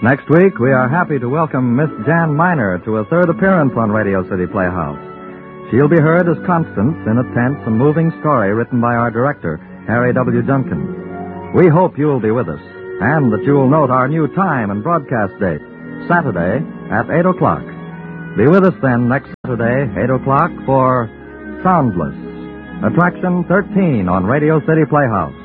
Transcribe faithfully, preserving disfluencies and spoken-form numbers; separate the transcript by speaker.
Speaker 1: Next week, we are happy to welcome Miss Jan Miner to a third appearance on Radio City Playhouse. She'll be heard as Constance in a tense and moving story written by our director, Harry W. Junkins. We hope you'll be with us, and that you'll note our new time and broadcast date, Saturday at eight o'clock. Be with us then next Saturday, eight o'clock, for Soundless, Attraction thirteen on Radio City Playhouse.